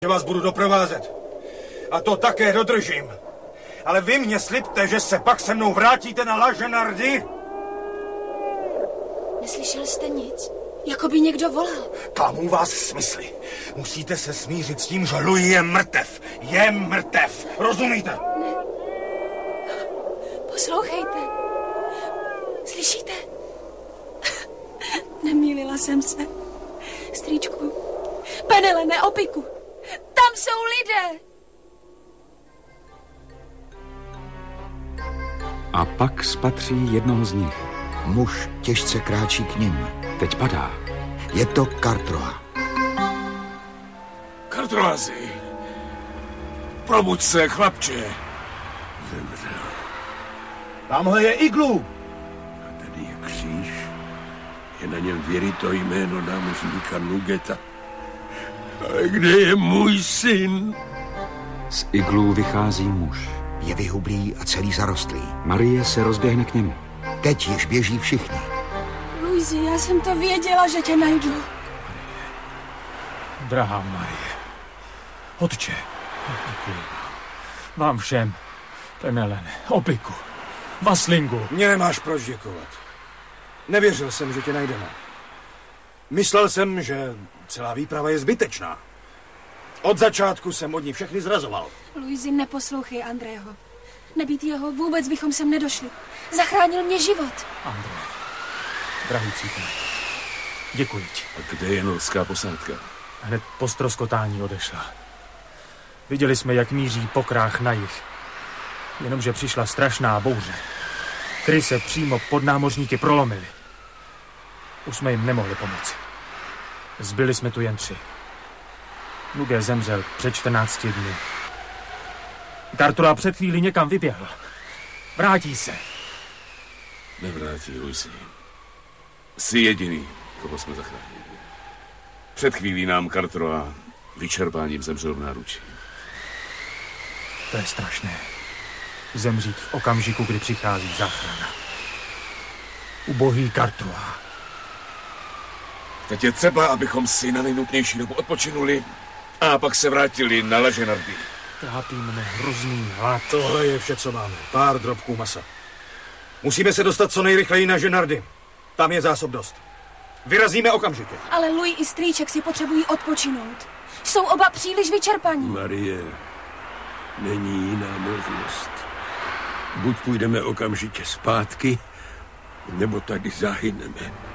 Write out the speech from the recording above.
že vás budu doprovázet. A to také dodržím. Ale vy mě slibte, že se pak se mnou vrátíte na La Genardie. Neslyšel jste nic? Jako by někdo volal. Klamu vás smysly. Musíte se smířit s tím, že Louis je mrtev. Je mrtev. Rozumíte? Ne. Poslouchejte. Slyšíte? Nemýlila jsem se. Strýčku. Penele, neopiku. Tam jsou lidé. A pak spatří jednoho z nich. Muž těžce kráčí k nim. Teď padá. Je to Cartrois. Cartroisi, probuď se, chlapče. Zemřel. Tamhle je iglu. A tady je kříž. Je na něm věrito jméno námořníka Nugeta. Ale kde je můj syn? Z iglů vychází muž. Je vyhublý a celý zarostlý. Marie se rozběhne k němu. Teď již běží všichni. Luisi, já jsem to věděla, že tě najdu. Drahá Marie, otče, děkuji vám všem, Penelene, Opiku, Vaslingu. Mě nemáš proč děkovat. Nevěřil jsem, že tě najdeme. Myslel jsem, že celá výprava je zbytečná. Od začátku jsem od ní všechny zrazoval. Luisi, neposlouchej Andrého. Nebýt jeho, vůbec bychom sem nedošli. Zachránil mě život. André, drahý přítel, děkuji ti. A kde je norská posádka? Hned po ztroskotání odešla. Viděli jsme, jak míří pokrách na jih. Jenomže přišla strašná bouře. Kryse přímo pod námořníky prolomily. Už jsme jim nemohli pomoci. Zbyli jsme tu jen 3. Nuge zemřel před 14 dny. Cartrois před chvíli někam vyběhl. Vrátí se. Nevrátí, Luisi. Jsi jediný, koho jsme zachránili. Před chvílí nám Cartrois vyčerpáním zemřel v náručí. To je strašné. Zemřít v okamžiku, kdy přichází záchrana. Ubohý Cartrois. Teď je třeba, abychom si na nejnutnější dobu odpočinuli a pak se vrátili na La Genardie. Trápí mne hrozný hlad. Tohle je vše, co máme. Pár drobků masa. Musíme se dostat co nejrychleji na Genardie. Tam je zásob dost. Vyrazíme okamžitě. Ale Louis i strýček si potřebují odpočinout. Jsou oba příliš vyčerpaní. Marie, není jiná možnost. Buď půjdeme okamžitě zpátky, nebo tady zahyneme.